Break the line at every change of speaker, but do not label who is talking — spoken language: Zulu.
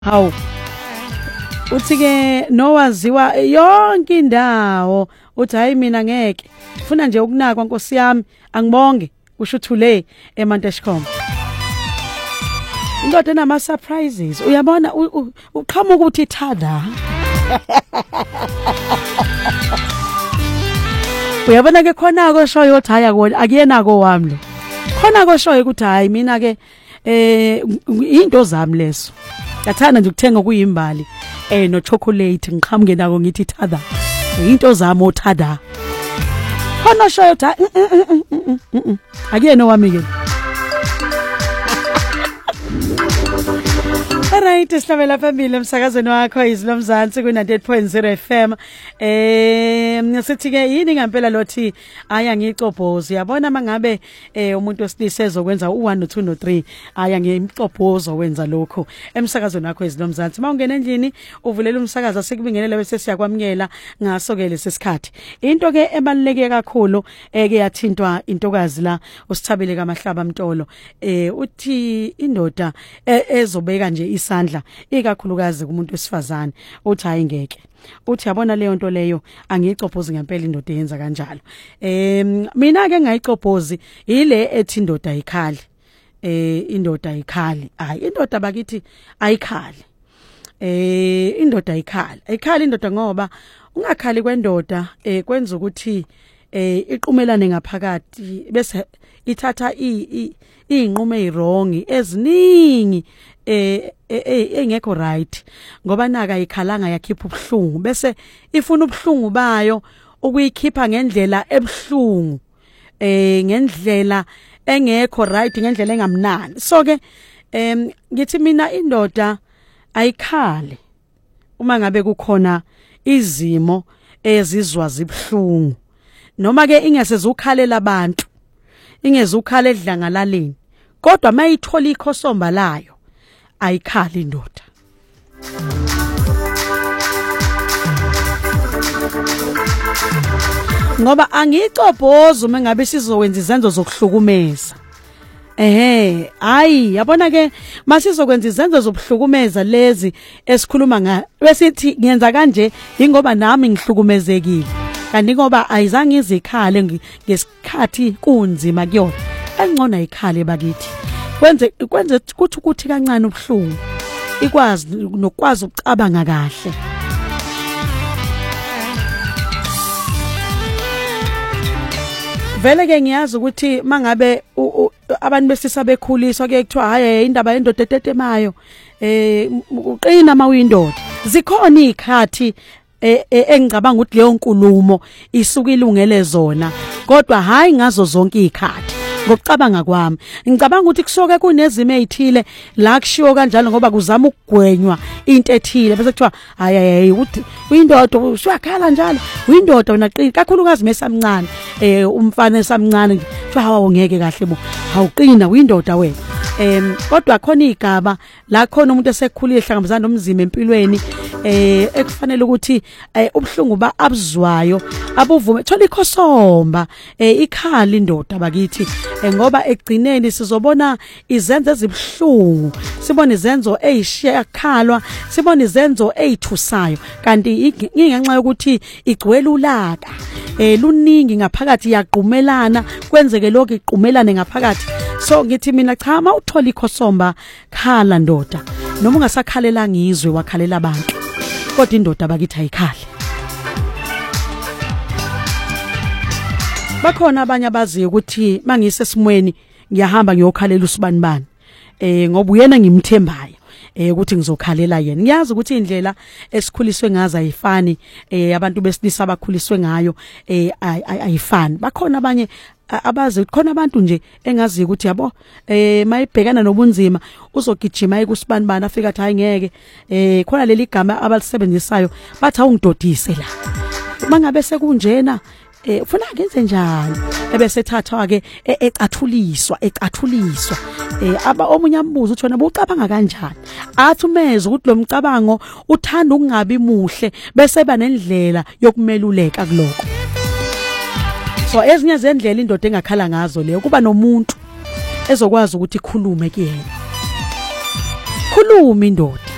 Hawu uthi ke nowaziwa yonke indawo uthi hayi mina ngeke ufuna nje ukunakwa Nkosi yami angibonge usho uthule eManteshcom indoda enama surprises uyabona uqhamuka ukuthi ithanda uyabona ke khona koshoyo uthi hayi akuyena ko wami lo khona koshoyo ukuthi hayi mina ke into zami leso ngathanda nje ukuthenga kuyimbali no chocolate ngiqhamuke nako ngithi thada into zami othada khona shoyo tha akuyena wami ke Alright sihlabela phambili emsakazweni wakho izilomzansi ku 98.0 FM sithi ke yini ngempela lothi aya ngicobhozi yabona mangabe umuntu osilise ezokwenza u1 no2 no3 aya ngimcobhozo wenza lokho emsakazweni wakho izilomzansi mawungena endlini uvulela umsakazo sikubingelela bese siyakwamukela ngaso ke lesikhathi into ke ebaluleke kakhulu ke yathintwa intokazi la usithabile kaMahlaba Mtolo uthi indoda ezobeka nje isandla ikakhulukazi kumuntu wesifazane uthi hayi ngeke uthi yabona leyo nto leyo angiyicophozi ngempela indoda yenza kanjalo mina ke ngayicophozi ile ethi indoda ayikhali indoda ayikhali hayi indoda bakithi ayikhali indoda ayikhali indoda ngoba ungakhali kwendoda kwenza ukuthi iqumelane ngaphakathi bese ithatha inqumo ezirong eziningi engekho right ngoba naka ikhalanga yakhipha ubhlungu bese ifuna ubhlungu bayo ukuyikhipha ngendlela ebhlungu ngendlela engekho right ngendlela engamnani so ke ngithi mina indoda ayikhali uma ngabe kukhona izimo ezizwa zibhlungu noma ke ingasezukhalela abantu ingezukhala edlangalaleni kodwa mayithola ikhosomba layo ayikhali indoda ngoba angicobhoza uma ngabe sizokwenza izenzo zokuhlukumeza hayi yabona ke masizokwenza izenzo zokuhlukumeza lezi esikhuluma nga besithi ngenza kanje ingoba nami ngihlukumezekile kanti ngoba ayizange izikhale ngesikhathi kunzima kuyona engcono ayikhale bakithi kwenze ukuthi kancane ubhlungu ikwazi nokwazi ukucabanga kahle vele ke ngiyazi ukuthi mangabe abantu besisa bekhuliswa ke kuthiwa hayi indaba yendoda etetemayo uqina mawuyindoda zikhona izikhathi engicabanga ukuthi leyo nkulumo isuka ilungele zona kodwa hayi ngazo zonke izikhathi ngokucabanga kwami ngicabanga ukuthi kusoke kunezimo ezithile la kushiwo kanjalo ngoba kuzama ukugwenywa into ethile bese kuthiwa hayi uthi uyindoda usuyakhala njalo uyindoda wena qina kakhulukazi mesamncane umfana esamncane kuthiwa hawo ngeke kahle bo awuqina uyindoda wena kodwa khona igaba la khona umuntu esekhulile ehlangabezana nomzimba empilweni ekufanele ukuthi ubhlungu ba abuzwayo abuvume thola ikhosomba ikhali indoda bakithi ngoba egcineni sizobona izenzo ezibhlungu sibona izenzo ezishiyakhalwa sibona izenzo ezithusayo kanti ingenxa yokuthi igcwele ulaka luningi ngaphakathi yaqumelana kwenzeke lokho iqumelane ngaphakathi so ngithi mina cha mawuthola ikhosomba khala ndoda noma ungasakhalela ngizwe wakhalela abantu kodwa indoda bakithi ayikhali bakhona abanye abaziyo ukuthi mangise esimweni ngiyahamba ngiyokhalela usibanibani ngoba uyena ngimthembayo ukuthi ngizokhalela yena ngiyazi ukuthi indlela esikhuliswe ngazo ayifani abantu besilisa abakhuliswe ngayo ayifani bakhona abanye abazi khona abantu nje engazi ukuthi yabo mayibhekana nobunzima uzogijima ekusibanibani afika athi hayi ngeke khona leli gama abalisebenzisayo bathi awungidodise la mangabe sekunjena ufuna ngenze njalo ebese thathwa ke ecathuliswa aba omunye ambuzo uthi wena bucabanga kanjani athi umeze ukuthi lo mcabango uthanda ukungabi muhle bese ba nendlela yokumeluleka kuloko so ezinye zendlela indoda engakhala ngazo leyo kuba nomuntu ezokwazi ukuthi ikhulume kuyena khuluma indoda